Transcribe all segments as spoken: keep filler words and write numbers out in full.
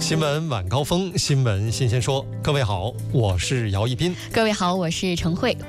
新闻晚高峰，新闻新鲜说。各位好，我是姚一斌。 各位好，我是程慧。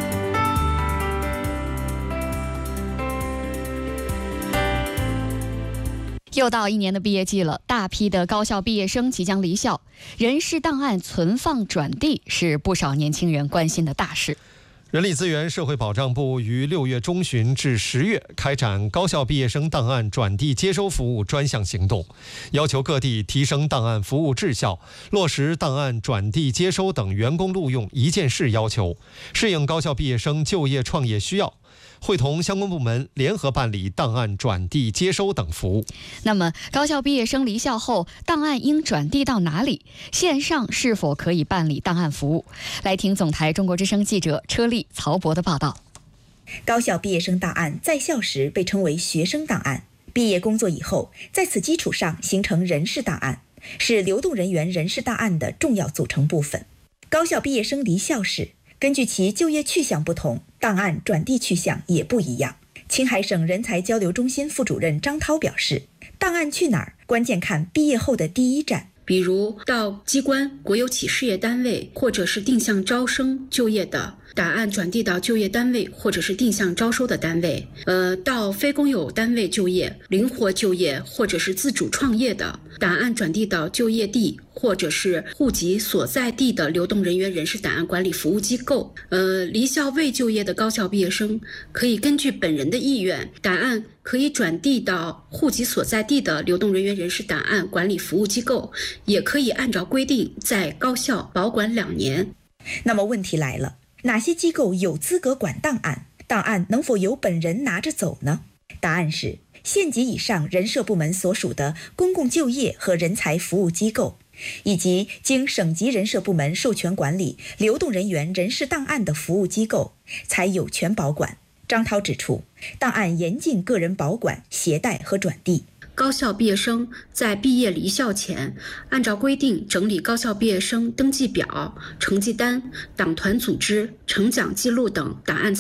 又到一年的毕业季了，大批的高校毕业生即将离校，人事档案存放转递是不少年轻人关心的大事。 人力资源社会保障部于六月中旬至十月开展高校毕业生档案转递接收服务专项行动，要求各地提升档案服务质效，落实档案转递接收等员工录用一件事要求，适应高校毕业生就业创业需要，会同相关部门联合办理档案转递接收等服务。 那么，高校毕业生离校后，档案应转递到哪里？线上是否可以办理档案服务？来听总台中国之声记者车丽、曹博的报道。 高校毕业生档案在校时被称为学生档案，毕业工作以后，在此基础上形成人事档案，是流动人员人事档案的重要组成部分。高校毕业生离校时，根据其就业去向不同，档案转递去向也不一样。青海省人才交流中心副主任张涛表示，档案去哪儿，关键看毕业后的第一站。 比如到机关、国有企事业单位或者是定向招生就业的，档案转递到就业单位或者是定向招收的单位；呃，到非公有单位就业、灵活就业或者是自主创业的，档案转递到就业地或者是户籍所在地的流动人员人事档案管理服务机构。呃，离校未就业的高校毕业生可以根据本人的意愿，档案可以转递到户籍所在地的流动人员人事档案管理服务机构，也可以按照规定在高校保管两年。 那么问题来了，哪些机构有资格管档案？档案能否由本人拿着走呢？答案是县级以上人社部门所属的公共就业和人才服务机构，以及经省级人社部门授权管理流动人员人事档案的服务机构，才有权保管。张涛指出，档案严禁个人保管、携带和转递。 高校毕业生在毕业离校前，按照规定整理高校毕业生登记表、成绩单、党团组织、成奖记录等档案